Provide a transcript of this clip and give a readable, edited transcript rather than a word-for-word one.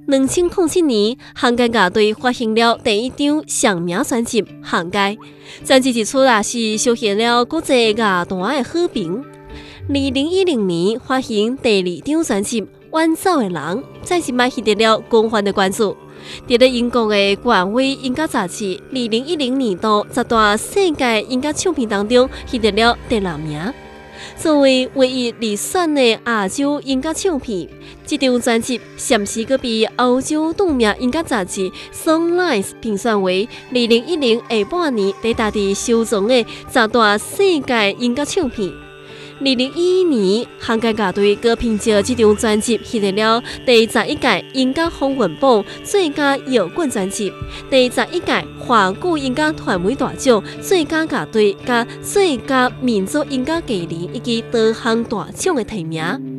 2007年，杭街乐队发行了第一张上名专辑《杭街》，专辑一出也是受到了国际乐坛的好评。2010年发行第二张专辑《远走的人》，再一摆获得了广泛的关注。伫咧英国的权威音乐杂志2010年度10大世界音乐唱片当中获得了第6名。作为唯一入选的亚洲音乐唱片，这张专辑暂时搁被欧洲著名音乐杂志《Songlines》评选为2010下半年第达地收藏的10大世界音乐唱片。2011年，杭街乐队搁凭借这张专辑获得了第11届音乐风云榜最佳摇滚专辑、第11届华语音乐团媒大奖最佳乐队加最佳民族音乐艺人以及多项大奖的提名。